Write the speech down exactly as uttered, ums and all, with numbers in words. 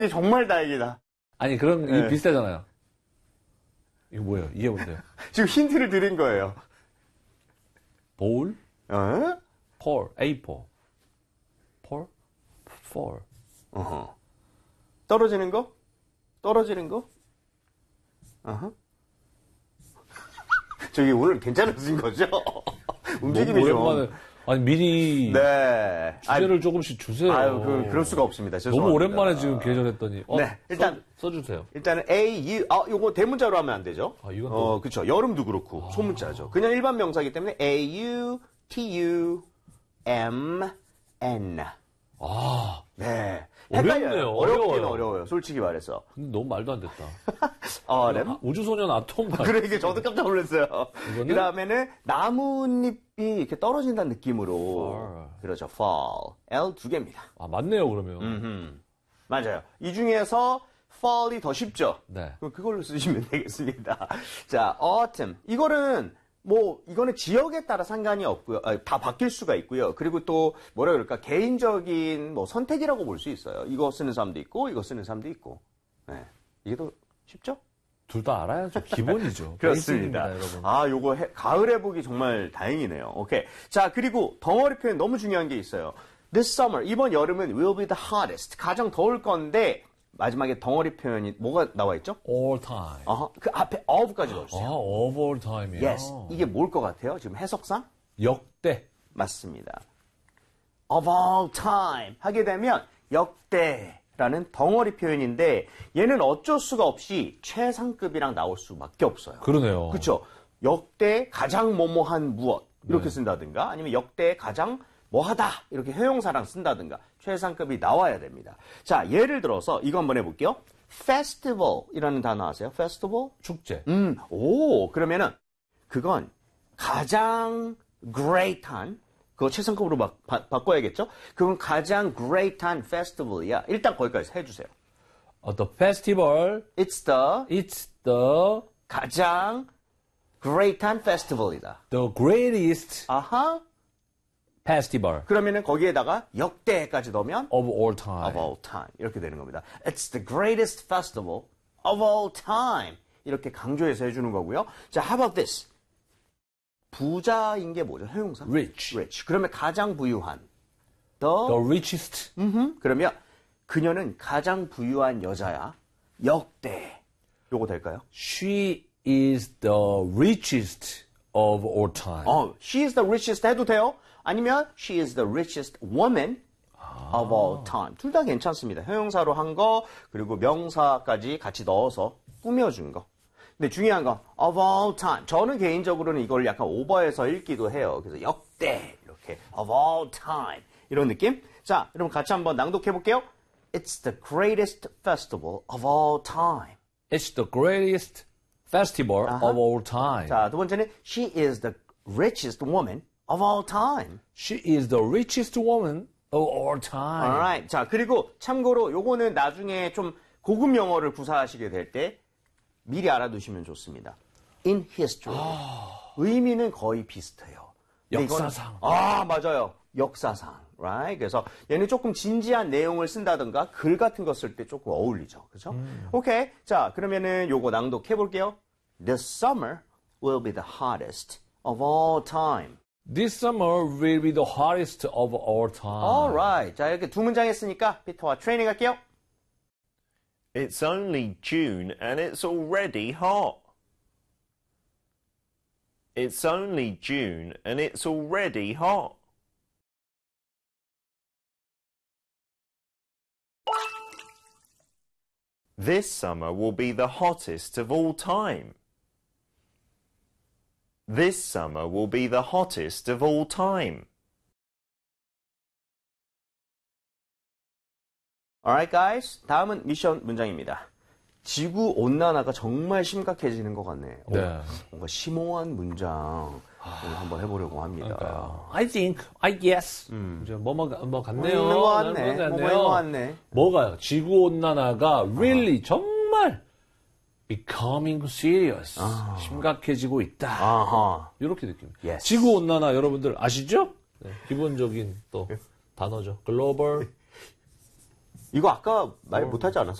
정말 다행이다. 아니, 그런, 네. 이게 비슷하잖아요. 이거 뭐예요? 이해해보세요. 지금 힌트를 드린 거예요. 볼? 어? 폴, 에이 포. 폴? 폴. 어허. 떨어지는 거? 떨어지는 거? 어허. 저기 오늘 괜찮으신 거죠? 움직임이 너무 오랜만에, 좀. 아니, 미리. 네. 주제를 아니, 조금씩 주세요. 아유, 그, 그럴 수가 없습니다. 죄송합니다. 너무 오랜만에 지금 계절했더니. 어, 네, 일단. 써, 써주세요. 일단은 A, U, 아, 요거 대문자로 하면 안 되죠? 아, 이건 어, 그쵸. 여름도 그렇고, 아. 소문자죠. 그냥 일반 명사이기 때문에 A, U, T, U, M, N. 아. 네. 어렵네요. 헷갈려요. 어렵긴 어려워요. 어려워요. 솔직히 말해서. 근데 너무 말도 안 됐다. 어, 네. 아, 우주소년 아톰 같 그러니까 저도 깜짝 놀랐어요. 이거는? 그 다음에는 나뭇잎이 이렇게 떨어진다는 느낌으로. Fall. 그렇죠. fall. L 두 개입니다. 아, 맞네요, 그러면. 음흠. 맞아요. 이 중에서 fall이 더 쉽죠? 네. 그럼 그걸로 쓰시면 되겠습니다. 자, autumn. 이거는 뭐 이거는 지역에 따라 상관이 없고요. 아니, 다 바뀔 수가 있고요. 그리고 또 뭐라 그럴까? 개인적인 뭐 선택이라고 볼 수 있어요. 이거 쓰는 사람도 있고 이거 쓰는 사람도 있고. 네. 이게 더 쉽죠? 둘 다 알아야죠. 기본이죠. 그렇습니다. 베이직입니다, 여러분. 아, 요거 해, 가을에 보기 정말 다행이네요. 오케이. 자, 그리고 덩어리 표현 너무 중요한 게 있어요. This summer, 이번 여름은 will be the hottest. 가장 더울 건데 마지막에 덩어리 표현이 뭐가 나와 있죠? all time. 어허, 그 앞에 of까지 넣어주세요. 아, of all time이요. Yes. 이게 뭘 것 같아요? 지금 해석상? 역대. 맞습니다. Of all time 하게 되면 역대라는 덩어리 표현인데 얘는 어쩔 수가 없이 최상급이랑 나올 수밖에 없어요. 그러네요. 그렇죠. 역대 가장 뭐뭐한 무엇 이렇게 네. 쓴다든가 아니면 역대 가장 뭐하다 이렇게 형용사랑 쓴다든가 최상급이 나와야 됩니다. 자, 예를 들어서 이거 한번 해볼게요. festival이라는 단어 아세요? festival? 축제. 음, 오, 그러면은 그건 가장 great한 그거 최상급으로 바, 바, 바꿔야겠죠? 그건 가장 great한 festival이야. 일단 거기까지 해주세요. Uh, the festival, It's the it's the 가장 great한 festival이다. the greatest 아하. festival 그러면은 거기에다가 역대까지 넣으면 of all time. of all time 이렇게 되는 겁니다. It's the greatest festival of all time 이렇게 강조해서 해주는 거고요. 자, how about this? 부자인 게 뭐죠? 형용사? Rich. rich. 그러면 가장 부유한. The, The richest. 음흠. 그러면 그녀는 가장 부유한 여자야. 역대. 요거 될까요? She is the richest of all time. 어, she is the richest 해도 돼요? 아니면 she is the richest woman of all time. 둘 다 괜찮습니다. 형용사로 한 거, 그리고 명사까지 같이 넣어서 꾸며준 거. 근데 중요한 건 of all time. 저는 개인적으로는 이걸 약간 오버해서 읽기도 해요. 그래서 역대 이렇게 of all time 이런 느낌. 자, 여러분 같이 한번 낭독해 볼게요. It's the greatest festival of all time. It's the greatest festival 아하. of all time. 자, 두 번째는 she is the richest woman of all time. She is the richest woman of all time. Alright. 자, 그리고 참고로 요거는 나중에 좀 고급 영어를 구사하시게 될 때 미리 알아두시면 좋습니다. In history. 의미는 거의 비슷해요. 근데 이거는- 역사상. 아, 맞아요. 역사상. Right? 그래서 얘는 조금 진지한 내용을 쓴다든가 글 같은 거 쓸 때 조금 어울리죠. 그죠? 음. 오케이. 자, 그러면은 요거 낭독해 볼게요. This summer will be the hottest of all time. This summer will be the hottest of all time. Alright. 자, 이렇게 두 문장 했으니까 피터와 트레이닝 할게요. It's only June and it's already hot. It's only June and it's already hot. This summer will be the hottest of all time. This summer will be the hottest of all time. Alright, guys. 다음은 미션 문장입니다. 지구 온난화가 정말 심각해지는 것 같네. 어, 네. 뭔가 심오한 문장 오늘 한번 해보려고 합니다. I think, I guess. 이제 뭐뭐 뭐 같네요. 있는 것 같네. 뭐 같네요. 뭐가 있는 것 같네. 뭐가요? 지구 온난화가 really 정말 becoming serious. 심각해지고 있다. 아하. 이렇게 느낍니다. Yes. 지구 온난화 여러분들 아시죠? 네, 기본적인 또 단어죠. 글로벌 이거 아까 말 못하지 않았어?